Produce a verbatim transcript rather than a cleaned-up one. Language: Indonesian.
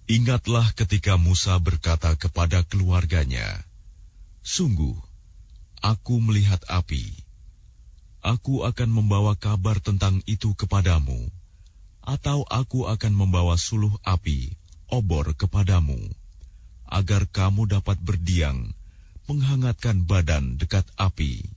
Ingatlah ketika Musa berkata kepada keluarganya, "Sungguh, aku melihat api. Aku akan membawa kabar tentang itu kepadamu, atau aku akan membawa suluh api, obor kepadamu, agar kamu dapat berdiam, menghangatkan badan dekat api."